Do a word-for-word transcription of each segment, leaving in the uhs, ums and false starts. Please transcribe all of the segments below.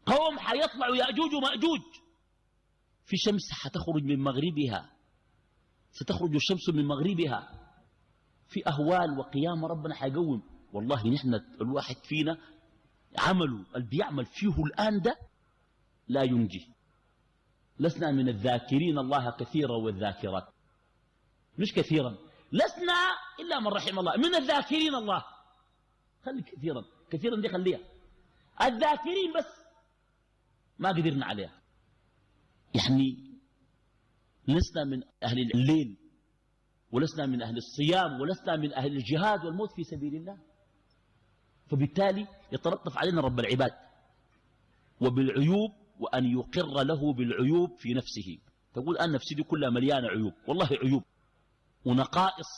قوم حيطلعوا يأجوج ومأجوج، في شمس حتخرج من مغربها، ستخرج الشمس من مغربها، في أهوال وقيام ربنا حيقوم. والله نحن الواحد فينا عمله اللي بيعمل فيه الآن ده لا ينجي. لسنا من الذاكرين الله كثيرا والذاكرات، مش كثيرا، لسنا إلا من رحم الله من الذاكرين الله. خلي كثيرا، كثيرا دي خليها، الذاكرين بس ما قدرنا عليها. يعني لسنا من أهل الليل، ولسنا من أهل الصيام، ولسنا من أهل الجهاد والموت في سبيل الله. فبالتالي يتلطف علينا رب العباد وبالعيوب، وأن يقر له بالعيوب في نفسه. تقول أن نفسي دي كلها مليانة عيوب، والله عيوب ونقائص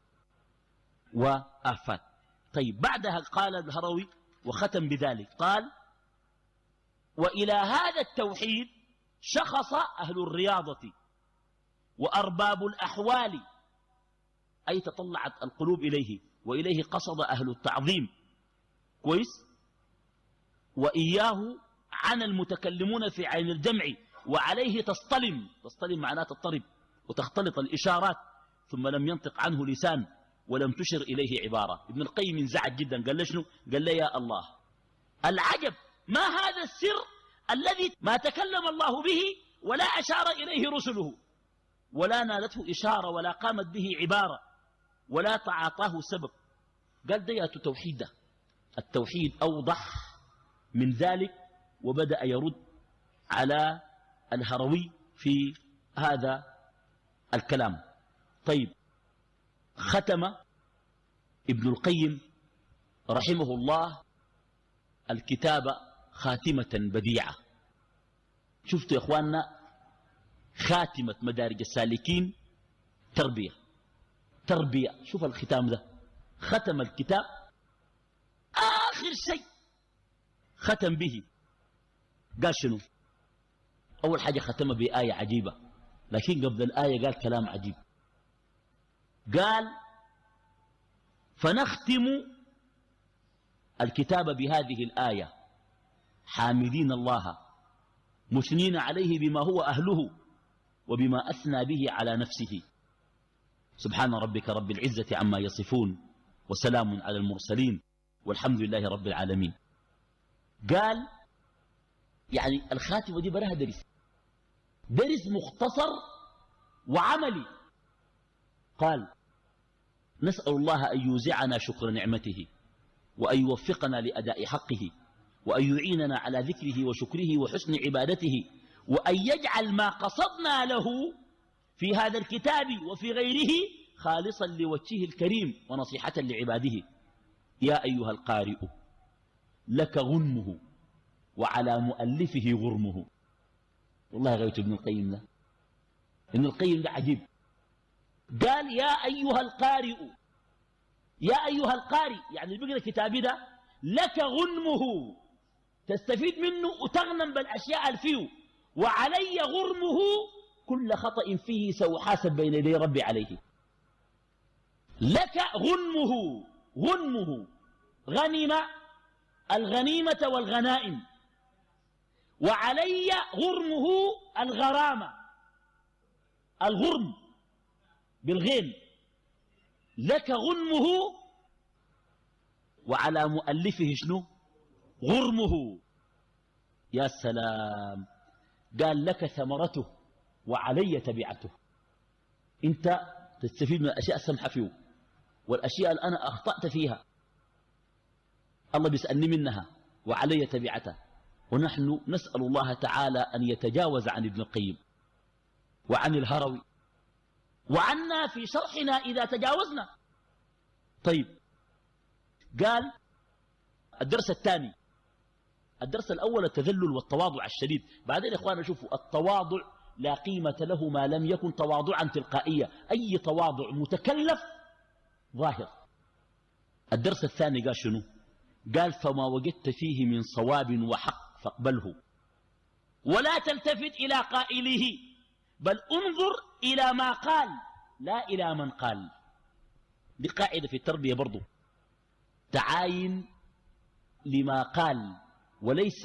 وآفات. طيب بعدها قال الهروي وختم بذلك، قال: وإلى هذا التوحيد شخص أهل الرياضة وأرباب الأحوال، أي تطلعت القلوب إليه، وإليه قصد أهل التعظيم. كويس؟ وإياه عن المتكلمون في عين الجمع، وعليه تصطلم، تصطلم معناه تضطرب وتختلط الإشارات، ثم لم ينطق عنه لسان ولم تشر إليه عبارة. ابن القيم انزعج جدا، قال له شنو؟ قال له: يا الله، العجب، ما هذا السر الذي ما تكلم الله به ولا أشار إليه رسله، ولا نالته إشارة، ولا قامت به عبارة، ولا تعاطاه سبب. قال: ده يا توحيد، ده التوحيد أوضح من ذلك. وبدأ يرد على الهروي في هذا الكلام. طيب، ختم ابن القيم رحمه الله الكتاب خاتمة بديعة. شفتوا يا إخواننا خاتمة مدارج السالكين؟ تربية، تربية. شوف الختام ده، ختم الكتاب آخر شيء ختم به. قال شنو؟ أول حاجة ختم بآية عجيبة، لكن قبل الآية قال كلام عجيب. قال: فنختم الكتاب بهذه الآية حامدين الله مثنين عليه بما هو أهله وبما أثنى به على نفسه. سبحان ربك رب العزة عما يصفون، وسلام على المرسلين، والحمد لله رب العالمين. قال يعني الخاتمة دي براها درس، درس مختصر وعملي. قال: نسأل الله أن يوزعنا شكر نعمته، وأن يوفقنا لأداء حقه، وأن يعيننا على ذكره وشكره وحسن عبادته، وأن يجعل ما قصدنا له في هذا الكتاب وفي غيره خالصا لوجهه الكريم ونصيحة لعباده. يا أيها القارئ لك غنمه وعلى مؤلفه غرمه. والله غيرت ابن القيم ده، ابن القيم ده عجيب. قال: يا أيها القارئ، يا أيها القارئ، يعني اللي بيقرأ كتابي ده لك غنمه، تستفيد منه وتغنم بالأشياء اللي فيه، وعلي غرمه، كل خطأ فيه سأحاسب بين يدي ربي عليه. لك غنمه، غنمه غنم الغنيمة والغنائم، وعلي غرمه الغرامة، الغرم بالغين. لك غنمه وعلى مؤلفه شنو؟ غرمه. يا سلام. قال: لك ثمرته وعلي تبعته. انت تستفيد من الأشياء السمحة فيه، والأشياء اللي أنا أخطأت فيها الله بيسألني منها وعلي تبعته. ونحن نسأل الله تعالى أن يتجاوز عن ابن القيم وعن الهروي وعنا في شرحنا إذا تجاوزنا. طيب، قال الدرس الثاني، الدرس الأول التذلل والتواضع الشديد. بعدين يا إخوانا شوفوا، التواضع لا قيمة له ما لم يكن تواضعا تلقائيا، أي تواضع متكلف ظاهر. الدرس الثاني قال شنو؟ قال: فما وجدت فيه من صواب وحق فاقبله، ولا تلتفت إلى قائله، بل انظر إلى ما قال لا إلى من قال. دي قاعدة في التربية برضو، تعاين لما قال وليس